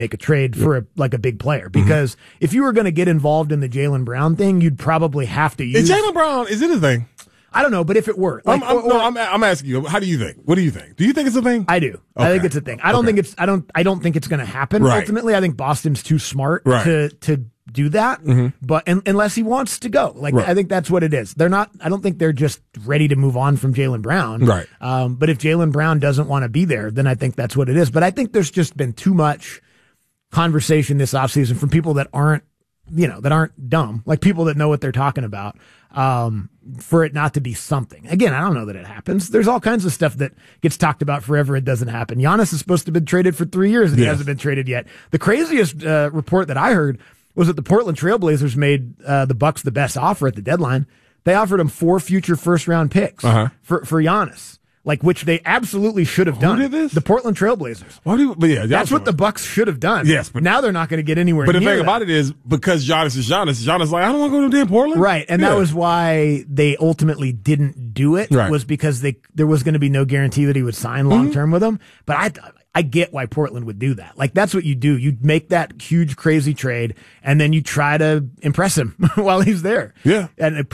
make a trade for a big player, because if you were going to get involved in the Jaylen Brown thing, you'd probably have to use. Is Jaylen Brown, is it a thing? I don't know, but if it were, I'm asking you. How do you think? What do you think? Do you think it's a thing? I do. Okay. I think it's a thing. I don't think it's going to happen. Right. Ultimately, I think Boston's too smart to do that. But unless he wants to go, I think that's what it is. They're not. I don't think they're just ready to move on from Jaylen Brown. Right. But if Jaylen Brown doesn't want to be there, then I think that's what it is. But I think there's just been too much conversation this offseason from people that aren't dumb, like people that know what they're talking about, for it not to be something. Again, I don't know that it happens. There's all kinds of stuff that gets talked about forever. It doesn't happen. Giannis is supposed to have been traded for 3 years and he hasn't been traded yet. The craziest report that I heard was that the Portland Trailblazers made the Bucks the best offer at the deadline. They offered him 4 future first-round picks for Giannis. Which they absolutely should have done. Who did this? The Portland Trailblazers. That's what the Bucks should have done. Yes, but now they're not going to get anywhere near But the thing that. about it is, because Giannis is Giannis like, I don't want to go to damn Portland. Right, and that was why they ultimately didn't do it, was because there was going to be no guarantee that he would sign long-term with them. But I get why Portland would do that. That's what you do. You make that huge, crazy trade, and then you try to impress him while he's there. Yeah. And